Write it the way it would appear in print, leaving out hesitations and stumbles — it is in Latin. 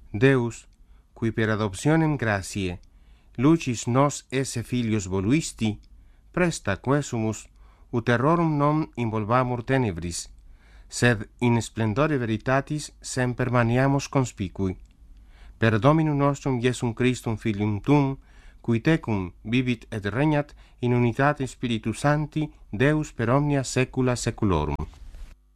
Deus, qui per adoptionem gratiae lucis nos esse filios voluisti, presta quesumus ut errorum non involvamur tenebris, sed in splendore veritatis semper maniamus conspicui. Per Dominum nostrum Iesum Christum Filium Tuum, qui tecum vivit et regnat in unitate Spiritus Sancti, Deus per omnia saecula saeculorum.